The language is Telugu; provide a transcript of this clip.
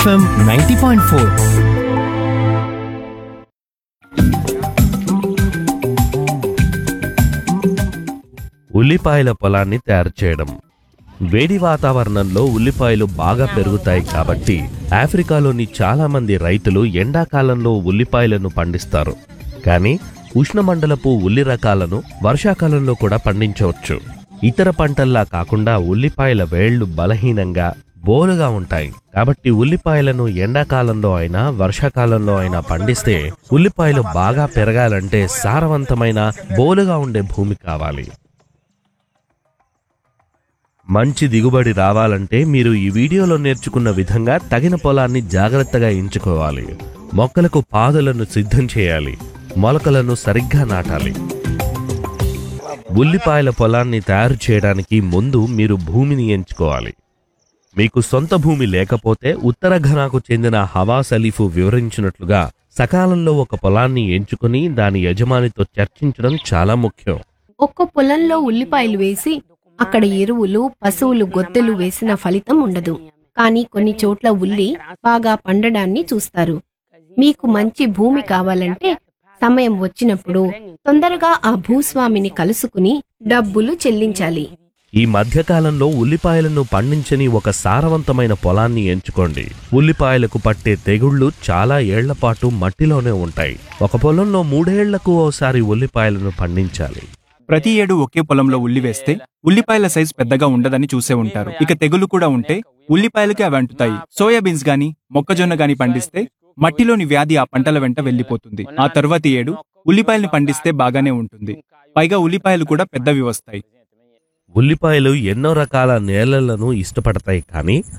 FM 90.4. ఉల్లిపాయల పొలాన్ని తయారు చేయడం. వేడి వాతావరణంలో ఉల్లిపాయలు బాగా పెరుగుతాయి కాబట్టి ఆఫ్రికాలోని చాలా మంది రైతులు ఎండాకాలంలో ఉల్లిపాయలను పండిస్తారు. కానీ ఉష్ణమండలపు ఉల్లి రకాలను వర్షాకాలంలో కూడా పండించవచ్చు. ఇతర పంటల్లా కాకుండా ఉల్లిపాయల వేళ్లు బలహీనంగా బోలుగా ఉంటాయి. కాబట్టి ఉల్లిపాయలను ఎండాకాలంలో అయినా వర్షాకాలంలో అయినా పండిస్తే ఉల్లిపాయలు బాగా పెరగాలంటే సారవంతమైన బోలుగా ఉండే భూమి కావాలి. మంచి దిగుబడి రావాలంటే మీరు ఈ వీడియోలో నేర్చుకున్న విధంగా తగిన పొలాన్ని జాగ్రత్తగా ఎంచుకోవాలి. మొక్కలకు పాదులను సిద్ధం చేయాలి. మొలకలను సరిగ్గా నాటాలి. ఉల్లిపాయల పొలాన్ని తయారు చేయడానికి ముందు మీరు భూమిని ఎంచుకోవాలి. మీకు సొంత భూమి లేకపోతే ఉత్తర ఘనాకు చెందిన హవాస్ అలీఫ్ వివరించినట్లుగా సకాలంలో ఒక పొలాన్ని ఎంచుకుని దాని యజమానితో చర్చించడం చాలా ముఖ్యం. ఒక్క పొలంలో ఉల్లిపాయలు వేసి అక్కడ ఎరువులు, పశువులు గొత్తెలు వేసిన ఫలితం ఉండదు. కానీ కొన్ని చోట్ల ఉల్లి బాగా పండడాన్ని చూస్తారు. మీకు మంచి భూమి కావాలంటే సమయం వచ్చినప్పుడు తొందరగా ఆ భూస్వామిని కలుసుకుని డబ్బులు చెల్లించాలి. ఈ మధ్యకాలంలో ఉల్లిపాయలను పండించని ఒక సారవంతమైన పొలాన్ని ఎంచుకోండి. ఉల్లిపాయలకు పట్టే తెగుళ్లు చాలా ఏళ్లపాటు మట్టిలోనే ఉంటాయి. ఒక పొలంలో 3 ఏళ్లకు ఓసారి ఉల్లిపాయలను పండించాలి. ప్రతి ఏడు ఒకే పొలంలో ఉల్లి వేస్తే ఉల్లిపాయల సైజ్ పెద్దగా ఉండదని చూసే ఉంటారు. ఇక తెగులు కూడా ఉంటే ఉల్లిపాయలకి అవి అంటుతాయి. సోయాబీన్స్ గాని మొక్కజొన్న గాని పండిస్తే మట్టిలోని వ్యాధి ఆ పంటల వెంట వెళ్లిపోతుంది. ఆ తరువాతి ఏడు ఉల్లిపాయల్ని పండిస్తే బాగానే ఉంటుంది. పైగా ఉల్లిపాయలు కూడా పెద్దవి వస్తాయి. ఉల్లిపాయలు ఎన్నో రకాల నేలలను ఇష్టపడతాయి. కానీ